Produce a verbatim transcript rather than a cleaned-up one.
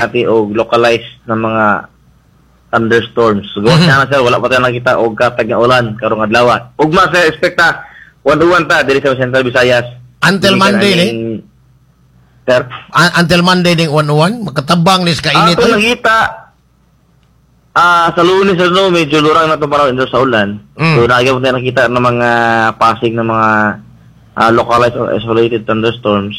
ati og localized na mga thunderstorms. So, mm-hmm. na sir, wala pa tayo nakita og katag nga ulan karong adlaw. Ug mas expecta one-to-one ta diri sa Central Visayas. Until Monday ni? Sir? Uh, until Monday ding one-to-one? Magkatabang nis kainit. Ato nakita Ah, sa Lunes ano, medyo lurang na ito parang sa ulan. Mm. So, nakikita nakita ng mga passing ng mga uh, localized or isolated thunderstorms.